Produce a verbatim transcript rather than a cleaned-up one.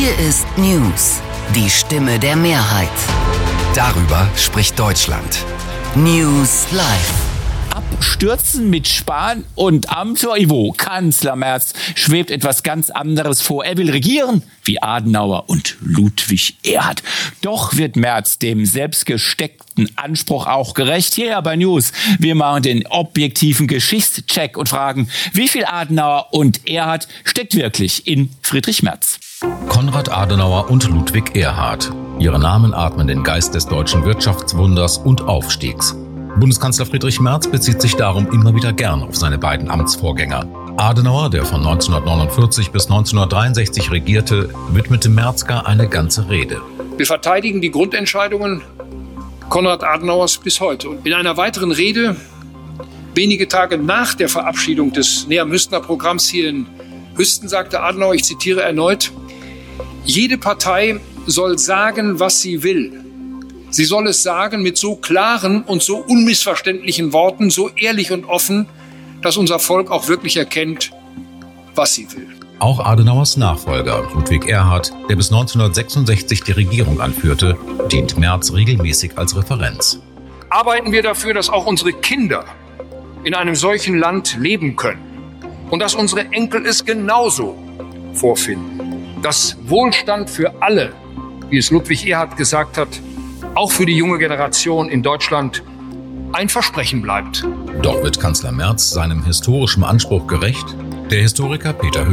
Hier ist News, die Stimme der Mehrheit. Darüber spricht Deutschland. News Live. Abstürzen mit Spahn und Amtor-Ivo. Kanzler Merz schwebt etwas ganz anderes vor. Er will regieren wie Adenauer und Ludwig Erhard. Doch wird Merz dem selbstgesteckten Anspruch auch gerecht. Hier bei News. Wir machen den objektiven Geschichtscheck und fragen, wie viel Adenauer und Erhard steckt wirklich in Friedrich Merz? Konrad Adenauer und Ludwig Erhard. Ihre Namen atmen den Geist des deutschen Wirtschaftswunders und Aufstiegs. Bundeskanzler Friedrich Merz bezieht sich darum immer wieder gern auf seine beiden Amtsvorgänger. Adenauer, der von neunzehnhundertneunundvierzig bis neunzehnhundertdreiundsechzig regierte, widmete Merz gar eine ganze Rede. Wir verteidigen die Grundentscheidungen Konrad Adenauers bis heute. Und in einer weiteren Rede, wenige Tage nach der Verabschiedung des Nehammer-Hüstner-Programms hier in Hüsten, sagte Adenauer, ich zitiere erneut, jede Partei soll sagen, was sie will. Sie soll es sagen mit so klaren und so unmissverständlichen Worten, so ehrlich und offen, dass unser Volk auch wirklich erkennt, was sie will. Auch Adenauers Nachfolger, Ludwig Erhard, der bis neunzehnhundertsechsundsechzig die Regierung anführte, dient Merz regelmäßig als Referenz. Arbeiten wir dafür, dass auch unsere Kinder in einem solchen Land leben können und dass unsere Enkel es genauso vorfinden. Dass Wohlstand für alle, wie es Ludwig Erhard gesagt hat, auch für die junge Generation in Deutschland ein Versprechen bleibt. Doch wird Kanzler Merz seinem historischen Anspruch gerecht? Der Historiker Peter